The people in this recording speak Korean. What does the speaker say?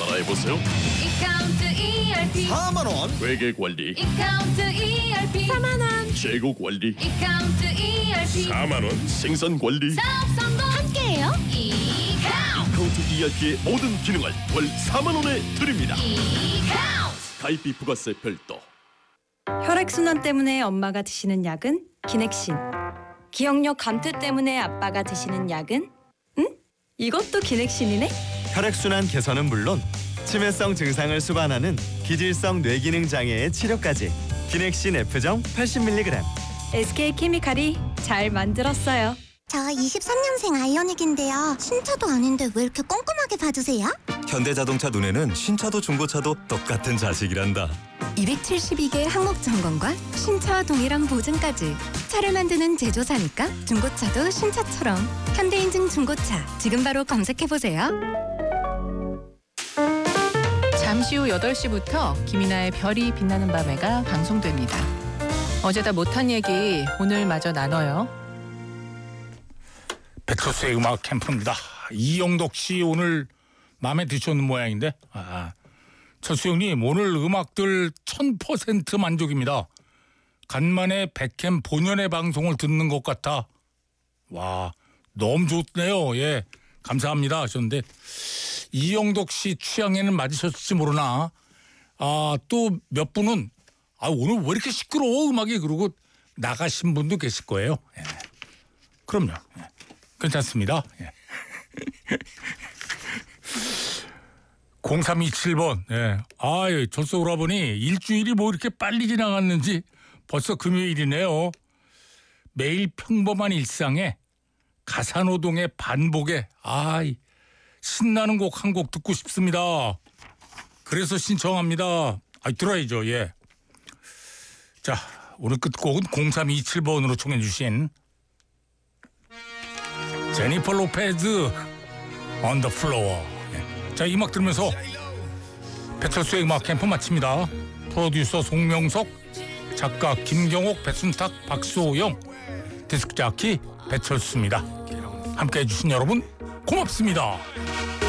따라해보세요. 이카운트 ERP 4만 원. 회계 관리, 이카운트 ERP 4만원 재고 관리, 이카운트 ERP 4만 원. 생산 관리. 사업 성공 함께해요. 이카운트 카운트 ERP의 모든 기능을 월 4만 원에 드립니다. 이카운트 가입비 부가세 별도. 혈액순환 때문에 엄마가 드시는 약은 기넥신. 기억력 감퇴 때문에 아빠가 드시는 약은? 응? 이것도 기넥신이네? 혈액순환 개선은 물론 치매성 증상을 수반하는 기질성 뇌기능 장애의 치료까지. 기넥신 F정 80mg. SK케미칼이 잘 만들었어요. 저 23년생 아이오닉인데요. 신차도 아닌데 왜 이렇게 꼼꼼하게 봐주세요? 현대자동차 눈에는 신차도 중고차도 똑같은 자식이란다. 272개 항목 점검과 신차와 동일한 보증까지. 차를 만드는 제조사니까 중고차도 신차처럼. 현대인증 중고차 지금 바로 검색해보세요. 잠시 후 8시부터 김이나의 별이 빛나는 밤에가 방송됩니다. 어제다 못한 얘기 오늘 마저 나눠요. 배철수의 음악 캠프입니다. 이영덕 씨 오늘 마음에 드셨는 모양인데, 철수 형님 오늘 음악들 1000% 만족입니다. 간만에 백캠 본연의 방송을 듣는 것 같아. 와, 너무 좋네요. 예, 감사합니다 하셨는데, 이영덕 씨 취향에는 맞으셨을지 모르나, 또 몇 분은 오늘 왜 이렇게 시끄러워 음악이, 그러고 나가신 분도 계실 거예요. 예. 그럼요. 예. 괜찮습니다. 예. 0327번. 예. 벌써 오라버니 일주일이 뭐 이렇게 빨리 지나갔는지 벌써 금요일이네요. 매일 평범한 일상에 가사노동의 반복에 신나는 곡 한 곡 듣고 싶습니다. 그래서 신청합니다. 들어야죠. 예. 자, 오늘 끝곡은 0327번으로 청해 주신 제니퍼 로페즈 On the Floor. 예. 자, 이 음악 들으면서 배철수의 음악 캠프 마칩니다. 프로듀서 송명석, 작가 김경옥, 배순탁, 박수호영, 디스크자키 배철수입니다. 함께해 주신 여러분 고맙습니다.